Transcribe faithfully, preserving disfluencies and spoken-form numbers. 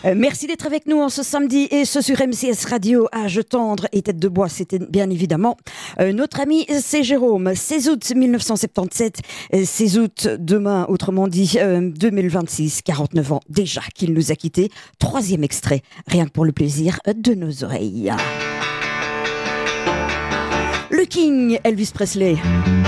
Euh, merci d'être avec nous en ce samedi et ce sur M C S Radio. Âge tendre et tête de bois, c'était bien évidemment euh, notre ami, c'est Jérôme. seize août mille neuf cent soixante-dix-sept, euh, seize août demain, autrement dit euh, deux mille vingt-six, quarante-neuf ans déjà qu'il nous a quittés. Troisième extrait, rien que pour le plaisir de nos oreilles. Le King, Elvis Presley.